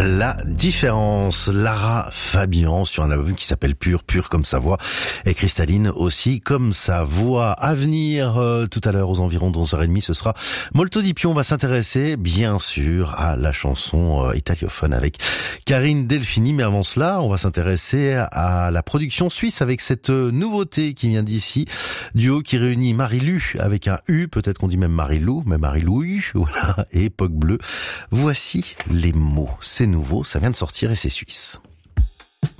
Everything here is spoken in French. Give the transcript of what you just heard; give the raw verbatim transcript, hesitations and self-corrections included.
la différence. Lara Fabian sur un album qui s'appelle Pur, pur comme sa voix, et cristalline aussi comme sa voix. À venir euh, tout à l'heure aux environs de onze heures trente, ce sera Molto di Più. On va s'intéresser bien sûr à la chanson euh, italiophone avec Karine Delphini, mais avant cela, on va s'intéresser à la production suisse avec cette nouveauté qui vient d'ici, duo qui réunit Marie-Lu avec un U, peut-être qu'on dit même Marie-Lou, mais Marie-Louille, voilà, et Époque Bleue. Voici les mots. C'est nouveau, ça vient de sortir et c'est suisse.